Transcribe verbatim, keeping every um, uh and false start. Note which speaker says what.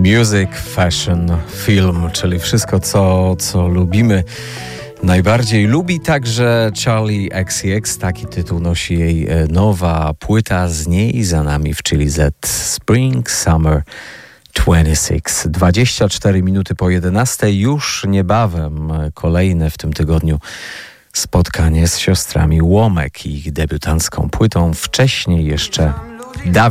Speaker 1: Music, fashion, film, czyli wszystko, co, co lubimy najbardziej. Lubi także Charli X C X, taki tytuł nosi jej nowa płyta, z niej za nami w Chili Z Spring Summer dwadzieścia sześć. dwadzieścia cztery minuty po jedenastej, już niebawem kolejne w tym tygodniu spotkanie z siostrami Łomek i ich debiutancką płytą. Wcześniej jeszcze Dawid